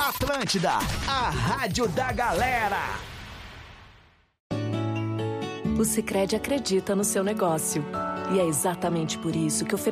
Atlântida, a rádio da galera. O Sicredi acredita no seu negócio. E é exatamente por isso que